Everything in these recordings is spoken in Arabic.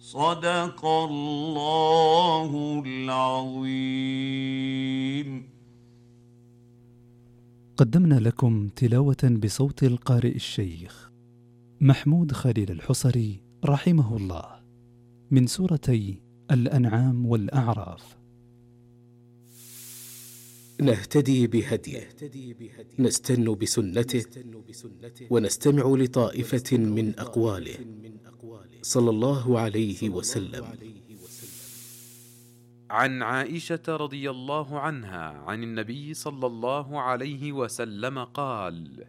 صدق الله العظيم. قدمنا لكم تلاوة بصوت القارئ الشيخ محمود خليل الحصري رحمه الله من سورتي الأنعام والأعراف. نهتدي بهديه، نستن بسنته، ونستمع لطائفة من أقواله صلى الله عليه وسلم. عن عائشة رضي الله عنها عن النبي صلى الله عليه وسلم قال: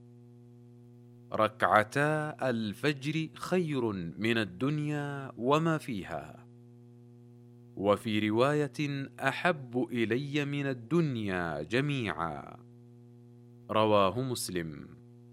ركعتا الفجر خير من الدنيا وما فيها، وفي رواية أحب إلي من الدنيا جميعا. رواه مسلم.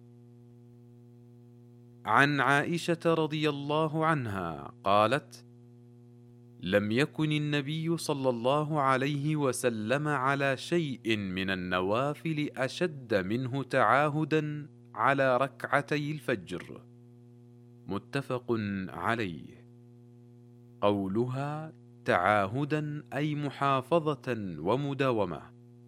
عن عائشة رضي الله عنها قالت: لم يكن النبي صلى الله عليه وسلم على شيء من النوافل أشد منه تعاهدا على ركعتي الفجر. متفق عليه. قولها تعاهدا أي محافظة ومداومة.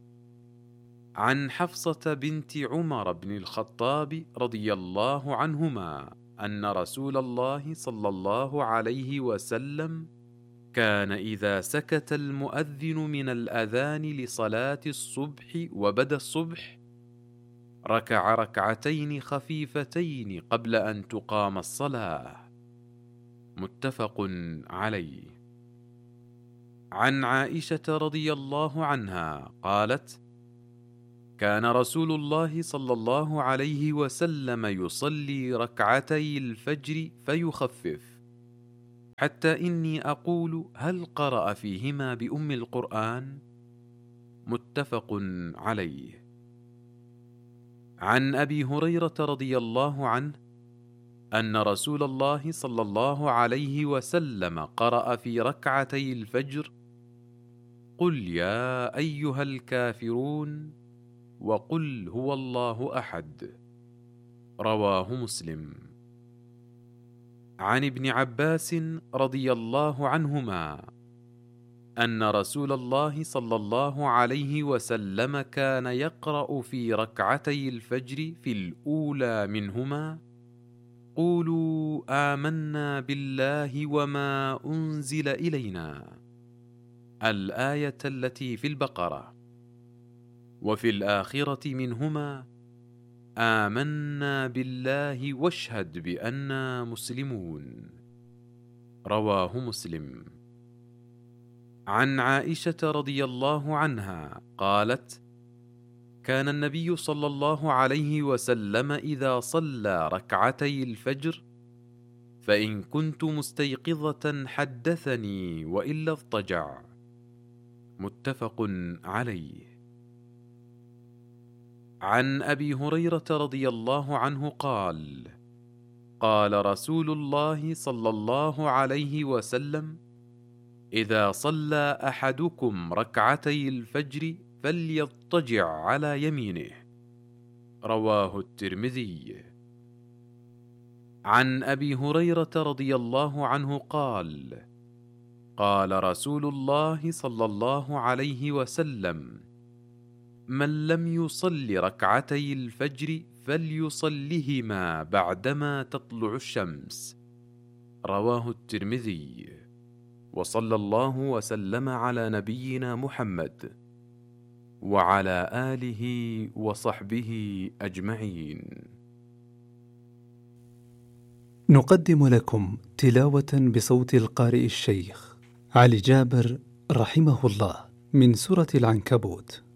عن حفصة بنت عمر بن الخطاب رضي الله عنهما أن رسول الله صلى الله عليه وسلم كان إذا سكت المؤذن من الأذان لصلاة الصبح وبدا الصبح ركع ركعتين خفيفتين قبل أن تقام الصلاة. متفق عليه. عن عائشة رضي الله عنها قالت: كان رسول الله صلى الله عليه وسلم يصلي ركعتي الفجر فيخفف، حتى إني أقول: هل قرأ فيهما بأم القرآن؟ متفق عليه. عن أبي هريرة رضي الله عنه أن رسول الله صلى الله عليه وسلم قرأ في ركعتي الفجر: قل يا أيها الكافرون وقل هو الله أحد. رواه مسلم. عن ابن عباس رضي الله عنهما أن رسول الله صلى الله عليه وسلم كان يقرأ في ركعتي الفجر في الأولى منهما: قولوا آمنا بالله وما أنزل إلينا، الآية التي في البقرة، وفي الآخرة منهما: آمنا بالله واشهد بأننا مسلمون. رواه مسلم. عن عائشة رضي الله عنها قالت: كان النبي صلى الله عليه وسلم إذا صلى ركعتي الفجر فإن كنت مستيقظة حدثني وإلا اضطجع. متفق عليه. عن أبي هريرة رضي الله عنه قال: قال رسول الله صلى الله عليه وسلم: إذا صلى أحدكم ركعتي الفجر فليضطجع على يمينه. رواه الترمذي. عن أبي هريرة رضي الله عنه قال: قال رسول الله صلى الله عليه وسلم: من لم يصل ركعتي الفجر فليصلهما بعدما تطلع الشمس. رواه الترمذي. وصلى الله وسلم على نبينا محمد وعلى آله وصحبه أجمعين. نقدم لكم تلاوة بصوت القارئ الشيخ علي جابر رحمه الله من سورة العنكبوت.